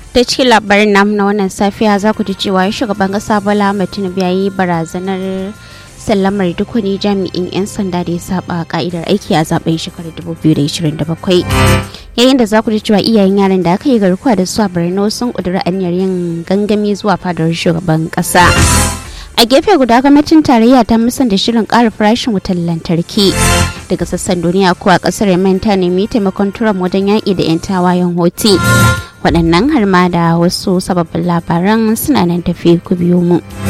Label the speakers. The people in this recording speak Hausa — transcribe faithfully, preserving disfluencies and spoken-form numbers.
Speaker 1: ta cikin labarin namu na wannan safiya za ku ji cewa shugaban kasa Bola Ahmed Tinubu ya yi barazanar sallamar duk wani jami'in 'yan sanda da ya saba ka'idar aiki a zaben shekarar dubu biyu da ashirin da bakwai. Yayin da za ku ji cewa iyayen yaran da aka yi garkuwa da su a Borno sun ƙudiri aniyar yin gangami zuwa fadar shugaban kasa. A gefe guda gwamnatin tarayya ta musanta shirin ƙara farashin wutar lantarki. Daga sassan duniya kuwa ƙasar Yemen ta nemi taimakon Trump wajen yaƙi da 'yan tawayen Houthi. Waɗannan har ma da wasu sababbin labaran suna nan tafi ku biyo mu.